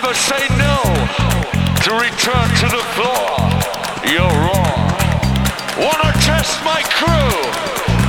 never say no to return to the floor. You're wrong. Wanna test my crew?